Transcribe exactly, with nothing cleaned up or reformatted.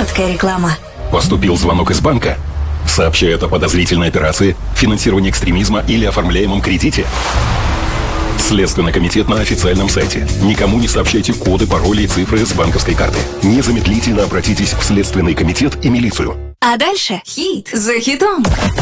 Короткая реклама. Поступил звонок из банка. Сообщают о подозрительной операции, финансировании экстремизма или оформляемом кредите. Следственный комитет на официальном сайте. Никому не сообщайте коды, пароли и цифры с банковской карты. Незамедлительно обратитесь в Следственный комитет и милицию. А дальше хит за хитом.